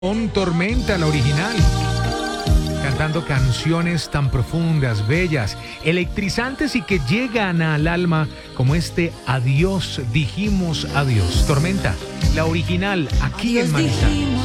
Con Tormenta, la original, cantando canciones tan profundas, bellas, electrizantes y que llegan al alma como este Adiós, dijimos adiós. Tormenta, la original, aquí Adiós en Manizales. dijimos